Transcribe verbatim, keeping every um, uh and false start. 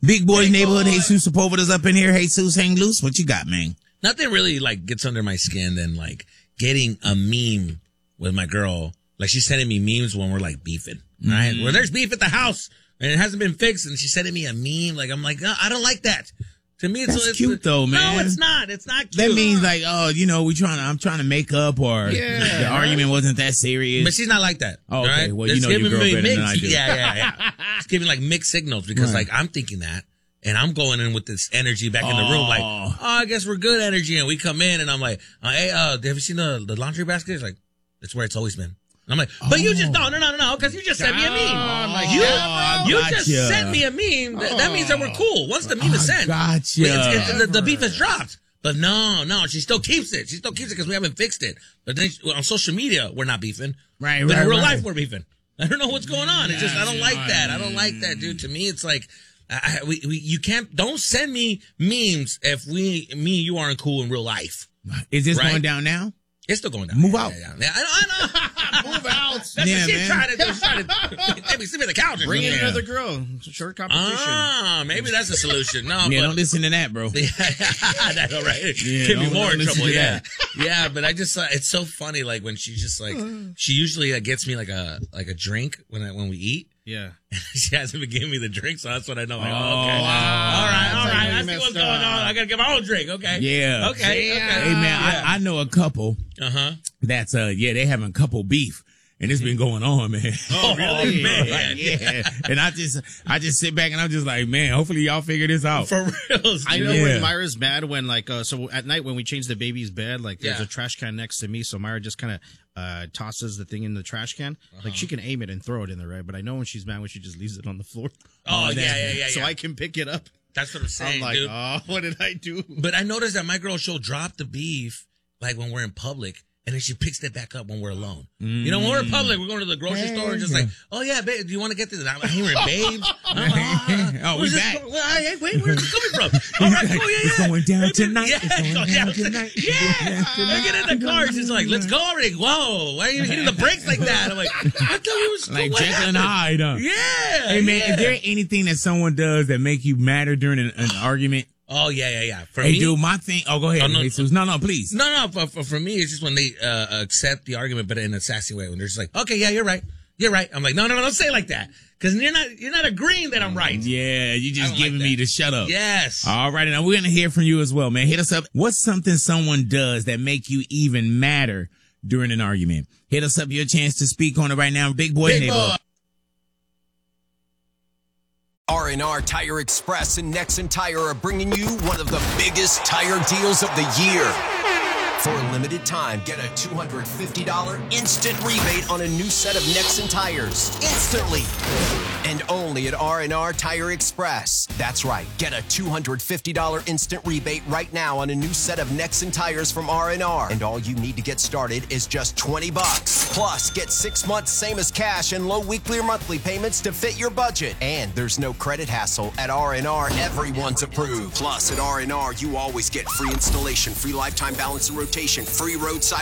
Big Boy's Neighborhood, Jesus Sepulveda's up in here. Jesus, hang loose. What you got, man? Nothing really like gets under my skin than like getting a meme with my girl. Like she's sending me memes when we're like beefing, right? Mm. Where there's beef at the house and it hasn't been fixed, and she's sending me a meme. Like I'm like, no, I don't like that. To me, it's, That's it's cute though, man. No, it's not. It's not cute. That means like, oh, you know, we trying to, I'm trying to make up, or Yeah, the right? argument wasn't that serious. But she's not like that. Oh, okay. Right? Well, you It's know your giving girl me better mixed, than I do. Yeah, yeah, yeah. It's giving like mixed signals because Right. like I'm thinking that, and I'm going in with this energy back in the room, like, Oh. oh, I guess we're good energy, and we come in, and I'm like, uh, hey, uh, have you seen the the laundry basket? It's like, that's where it's always been. And I'm like, but you just no, no, no, no, no, because you just sent me a meme. Oh, like you that, you gotcha. just sent me a meme. That, that means that we're cool. Once the meme is sent, Gotcha. it's, it's, the, the beef has dropped. But no, no, she still keeps it. She still keeps it because we haven't fixed it. But then on social media, we're not beefing. Right, But right, in real right. life, we're beefing. I don't know what's going on. It's just I don't like that. I don't like that, dude. To me, it's like I, we, we you can't don't send me memes if we me and you aren't cool in real life. Is this Right? going down now? It's still going down. Move Yeah, out. Yeah, yeah. Yeah, I know. I know. Move out. That's Yeah, what she's man. trying to do. She's trying to maybe sit me on the couch. or Bring in something. another girl. Short competition. Ah, maybe that's a solution. No, Yeah, but don't listen to that, bro. yeah, that's all right. Yeah, Get me don't- more don't in listen trouble. to Yeah, that. yeah. But I just, uh, it's so funny. Like when she just like, she usually uh, gets me like a like a drink when I when we eat. Yeah. She hasn't been giving me the drink, so that's what I know. Like, oh, okay, Oh, all right, That's all like right. when I you see messed what's going up. on. I gotta get my own drink. Okay. Yeah. Okay. okay. Hey, man, I, I know a couple Uh huh. that's, uh, yeah, they having couple beef. And it's been going on, man. Oh, really? Man. yeah. And I just, I just sit back and I'm just like, man, hopefully y'all figure this out. For real. I know Yeah. when Myra's mad when like uh so at night when we change the baby's bed, like there's Yeah. a trash can next to me, so Myra just kind of uh tosses the thing in the trash can. Like she can aim it and throw it in there, right? But I know when she's mad when she just leaves it on the floor. Oh, yeah, yeah, yeah, So yeah. I can pick it up. That's what I'm saying, I'm like, dude. oh, what did I do? But I noticed that my girl, she'll drop the beef like when we're in public, and then she picks it back up when we're alone. You know, when we're in public, we're going to the grocery store and just like, oh yeah, babe, do you want to get this? I'm hearing babes. Oh, we Where's this back. from? Well, hey, wait, where's this coming from? All right, cool, yeah, yeah. It's going down tonight. Yeah, It's going yeah, down tonight. It's yeah. going down I get in the car, it's just like, let's go already. Whoa, why are you hitting the brakes like that? I'm like, I thought we was Like what Jekyll and happened? Hyde, huh? Yeah. Hey, man, yeah. is there anything that someone does that make you madder during an, an argument? Oh, yeah, yeah, yeah. For Hey, me, dude, my thing. Oh, go ahead. Oh, no, Jesus. No, no, please. No, no. For, for, for me, it's just when they uh, accept the argument, but in a sassy way. When they're just like, "Okay, yeah, you're right, you're right." I'm like, "No, no, no, don't say it like that, because you're not, you're not agreeing that I'm right." Yeah, you I just don't giving like me that. to shut up. Yes. All right, now we're gonna hear from you as well, man. Hit us up. What's something someone does that make you even madder during an argument? Hit us up. Your chance to speak on it right now. Big Boy Big Neighborhood. boy. R and R Tire Express and Nexen Tire are bringing you one of the biggest tire deals of the year. For a limited time, get a two hundred fifty dollars instant rebate on a new set of Nexen tires. Instantly. And only at R and R Tire Express. That's right. Get a two hundred fifty dollars instant rebate right now on a new set of Nexen tires from R and R. And all you need to get started is just twenty bucks. Plus, get six months same as cash and low weekly or monthly payments to fit your budget. And there's no credit hassle. At R and R, everyone's approved. Plus, at R and R, you always get free installation, free lifetime balance and rotation, free roadside